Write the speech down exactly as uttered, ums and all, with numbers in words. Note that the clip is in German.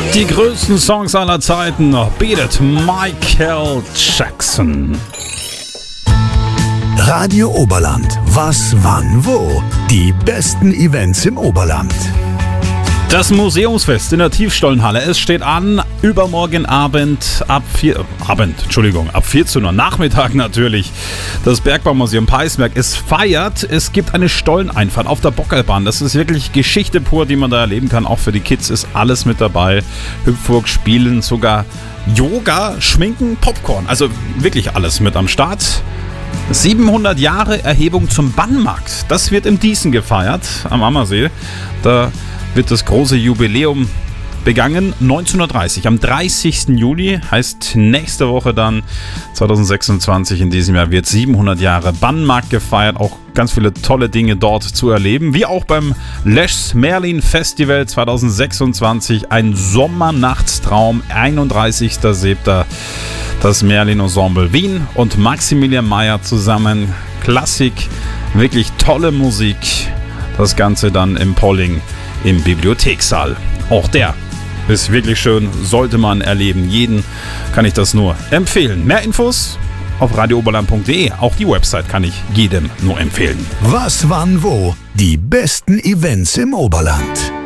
Die größten Songs aller Zeiten, Beat It, Michael Jackson. Radio Oberland. Was, wann, wo? Die besten Events im Oberland. Das Museumsfest in der Tiefstollenhalle, es steht an, übermorgen Abend ab vier, Abend, Entschuldigung, ab vierzehn Uhr, Nachmittag natürlich. Das Bergbaumuseum Peisberg, es feiert, es gibt eine Stolleneinfahrt auf der Bockerbahn. Das ist wirklich Geschichte pur, die man da erleben kann. Auch für die Kids ist alles mit dabei. Hüpfburg, Spielen, sogar Yoga, Schminken, Popcorn. Also wirklich alles mit am Start. siebenhundert Jahre Erhebung zum Bannmarkt. Das wird im Dießen gefeiert, am Ammersee. Da wird das große Jubiläum begangen, neunzehnhundertdreißig, am dreißigsten Juli, heißt nächste Woche dann, zweitausendsechsundzwanzig, in diesem Jahr wird siebenhundert Jahre Bannmarkt gefeiert, auch ganz viele tolle Dinge dort zu erleben, wie auch beim Leschs Merlin Festival zweitausendsechsundzwanzig, ein Sommernachtstraum, einunddreißigster siebter das Merlin Ensemble Wien und Maximilian Meyer zusammen, Klassik, wirklich tolle Musik, das Ganze dann im Polling im Bibliothekssaal. Auch der ist wirklich schön, sollte man erleben. Jeden kann ich das nur empfehlen. Mehr Infos auf radio oberland punkt de. Auch die Website kann ich jedem nur empfehlen. Was, wann, wo? Die besten Events im Oberland.